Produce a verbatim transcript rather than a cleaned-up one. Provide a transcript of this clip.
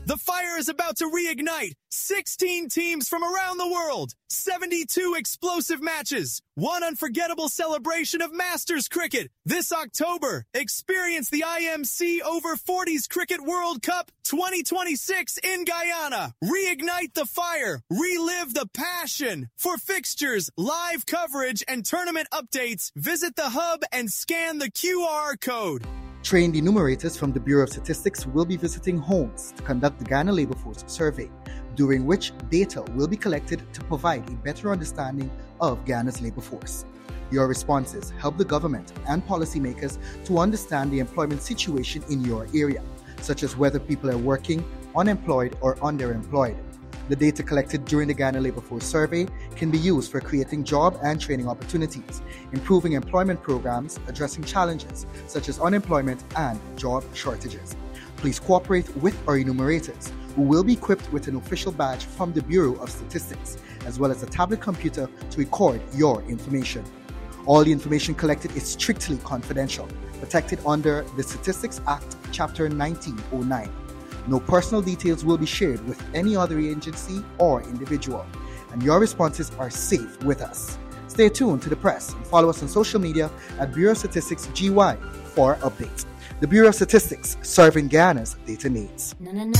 The fire is about to reignite. sixteen teams from around the world, seventy-two explosive matches, one unforgettable celebration of Masters cricket. This October, experience the I M C Over forties Cricket World Cup twenty twenty-six in Guyana. Reignite the fire. Relive the passion. For fixtures, live coverage, and tournament updates, visit the hub and scan the Q R code. Trained enumerators from the Bureau of Statistics will be visiting homes to conduct the Ghana Labor Force survey, during which data will be collected to provide a better understanding of Ghana's labor force. Your responses help the government and policymakers to understand the employment situation in your area, such as whether people are working, unemployed, or underemployed. The data collected during the Ghana Labor Force survey can be used for creating job and training opportunities, improving employment programs, addressing challenges such as unemployment and job shortages. Please cooperate with our enumerators, who will be equipped with an official badge from the Bureau of Statistics, as well as a tablet computer to record your information. All the information collected is strictly confidential, protected under the Statistics Act, Chapter nineteen oh nine. No personal details will be shared with any other agency or individual, and your responses are safe with us. Stay tuned to the press and follow us on social media at Bureau of Statistics G Y for updates. The Bureau of Statistics, serving Ghana's data needs.